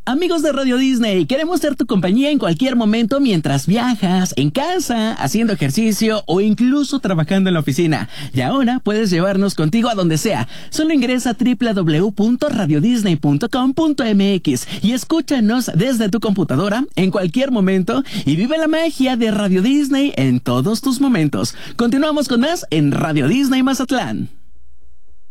Amigos de Radio Disney, queremos ser tu compañía en cualquier momento mientras viajas, en casa, haciendo ejercicio o incluso trabajando en la oficina. Y ahora puedes llevarnos contigo a donde sea. Solo ingresa a www.radiodisney.com.mx y escúchanos desde tu computadora en cualquier momento y vive la magia de Radio Disney en todos tus momentos. Continuamos con más en Radio Disney Mazatlán.